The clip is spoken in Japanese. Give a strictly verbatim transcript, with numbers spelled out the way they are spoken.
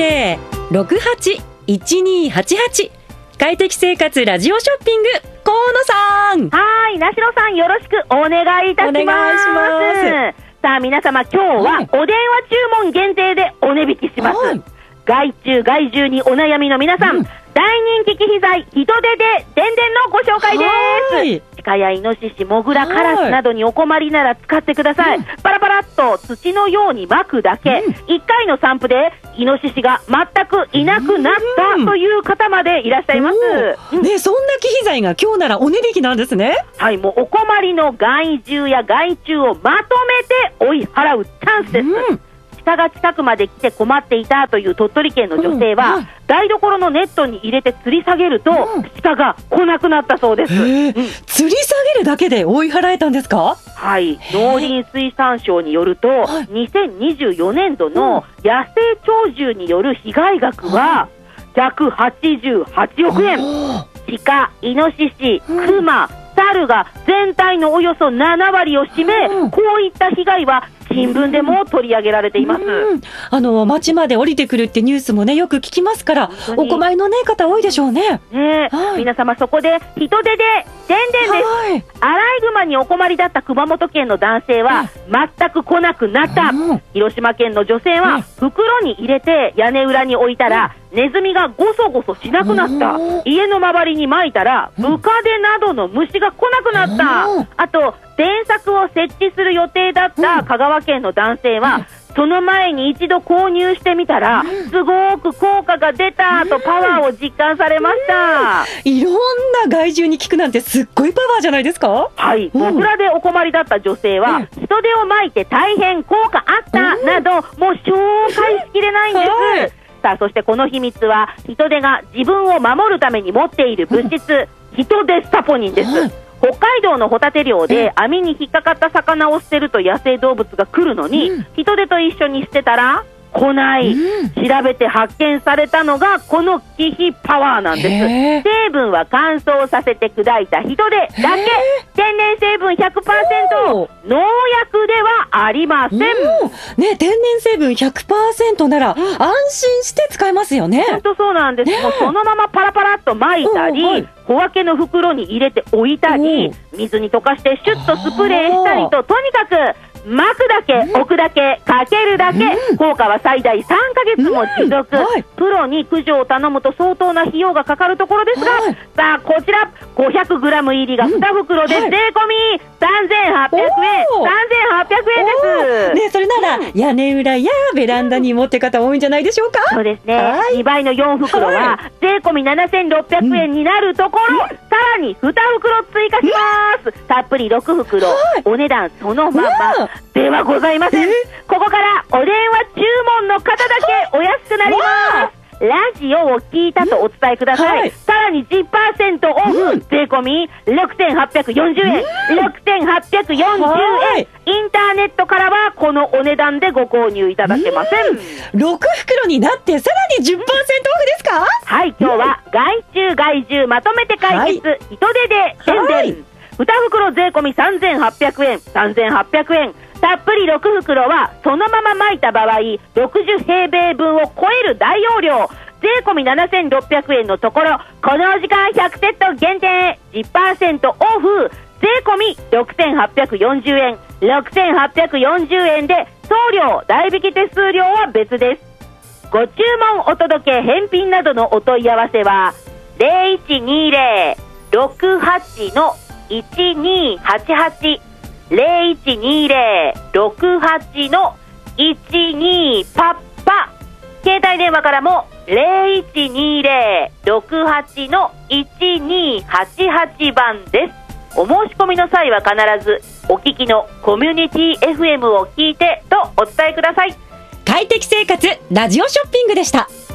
ゼロ ろくはち いちにはちはち 快適生活ラジオショッピング、河野さん。 はい、なしろさんよろしくお願いいたします。 お願いします。 さあ皆様、今日はお電話注文限定でお値引きします。はい、害虫害獣にお悩みの皆さん、うん、大人気機器材ヒトデででんでんのご紹介です。鹿やイノシシ、モグラ、カラスなどにお困りなら使ってください。うん、パラパラっと土のように巻くだけ、うん、いっかいの散布でイノシシが全くいなくなったという方までいらっしゃいます。 うん、ね、そんな機器材が今日ならお値引きなんですね。はい、 もうお困りの害獣や害虫をまとめて追い払うチャンスです。うん、鹿が近くまで来て困っていたという鳥取県の女性は、うん、台所のネットに入れて吊り下げると、うん、鹿が来なくなったそうです。うん、 吊り下げるだけで追い払えたんですか？ はい、農林水産省によると、にせんにじゅうよねんどの野生鳥獣による被害額はひゃくはちじゅうはちおくえん。鹿、イノシシ、クマ、猿が全体のおよそななわりを占め、うん、こういった被害は新聞でも取り上げられています。 うん、あの町まで降りてくるってニュースもね、よく聞きますから、お困りの、ね、方多いでしょうね。 ね、はい、皆様、そこで人手ででんでんです。はい、アライグマにお困りだった熊本県の男性は全く来なくなった。うん、広島県の女性は袋に入れて屋根裏に置いたら、うん、ネズミがゴソゴソしなくなった。うん、家の周りに撒いたらムカデなどの虫が来なくなった。うん、あと電柵を設置する予定だった香川県の男性は、うん、その前に一度購入してみたら、うん、すごく効果が出たとパワーを実感されました。 うん、いろんな害獣に効くなんてすっごいパワーじゃないですか？ はい、モグラでお困りだった女性は、うん、人手をまいて大変効果あった、うん、など、もう紹介しきれないんです。はい、さあ、そしてこの秘密は人手が自分を守るために持っている物質、うん、ヒトデスタポニンです。うん、北海道のホタテ漁で網に引っかかった魚を捨てると野生動物が来るのに、うん、人手と一緒に捨てたら来ない、うん、調べて発見されたのがこの気比パワーなんです。成分は乾燥させて砕いた人手だけ、天然成分 ひゃくパーセント、農薬ではありません。ね、 天然成分 ひゃくパーセント なら、うん、安心して使えますよね。 本当そうなんです。ね、もうそのままパラパラっと巻いたり、うん、はい、小分けの袋に入れて置いたり、水に溶かしてシュッとスプレーしたりと、とにかく巻くだけ、うん、置くだけ、かけるだけ、うん、効果は最大さんかげつも持続。うん、はい、プロに駆除を頼むと相当な費用がかかるところですが、はい、さあこちら ごひゃくグラム 入りがに袋で税込みさんぜんはっぴゃくえん、さんぜんはっぴゃくえんです。 ね、それなら、うん、屋根裏やベランダに持って方多いんじゃないでしょうか。 そうですね、はい、にばいのよん袋は税込みななせんろっぴゃくえんになるところ、うん、さらにに袋追加します。うん、たっぷりろく袋、はい、お値段そのままではございません。ここからお電話注文の方だけお安くなります。ラジオを聞いたとお伝えください。はい、さらに じゅっパーセント オフ、うん、税込みろくせんはっぴゃくよんじゅうえん、うん、ろくせんはっぴゃくよんじゅうえん、インターネットからはこのお値段でご購入いただけません。 うん、ろく袋になってさらに じゅっパーセント オフですか？ はい、今日は害虫害獣まとめて解決、はい、人手ででんでん、はい、に袋税込みさんぜんはっぴゃくえん、さんぜんはっぴゃくえん、たっぷりろく袋はそのまま巻いた場合ろくじゅうへいべいぶんを超える大容量、税込みななせんろっぴゃくえんのところ、この時間ひゃくセット限定 じゅっパーセント オフ、税込みろくせんはっぴゃくよんじゅうえん、ろくせんはっぴゃくよんじゅうえんで送料代引き手数料は別です。ご注文お届け返品などのお問い合わせは ゼロいちにゼロ ろくはち いちにはちはち ゼロいちにゼロ ろくはち いちにパッパ、携帯電話からもゼロいちにゼロ ろくはち いちにはちはちばんです。お申し込みの際は必ずお聞きのコミュニティ エフエム を聞いてとお伝えください。 快適生活ラジオショッピングでした。